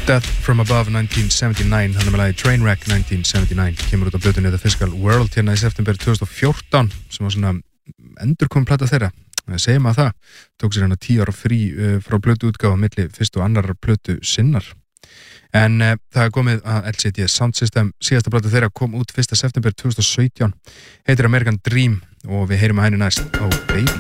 Death from Above 1979, hann með lagi Trainwreck 1979, kemur út á plötunni The Physical World hérna í september 2014 sem var svona endurkomin plata þeirra, segjum að það tók sér hérna 10 ára frí frá plötuútgáfa milli fyrstu og annar plötu sinnar en það er komið að LCD Sound System, síðasta plata þeirra kom út 1. september 2017, heitir American Dream og við heyrum að henni næst á Baby.